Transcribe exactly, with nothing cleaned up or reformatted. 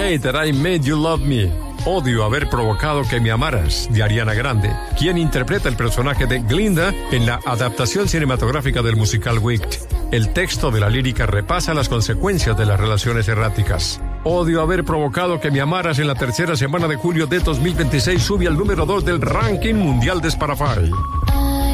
Hate That I Made You Love Me. Odio haber provocado que me amaras, de Ariana Grande, quien interpreta el personaje de Glinda en la adaptación cinematográfica del musical Wicked. El texto de la lírica repasa las consecuencias de las relaciones erráticas. Odio haber provocado que me amaras en la tercera semana de julio de dos mil veintiséis sube al número dos del ranking mundial de Spotify.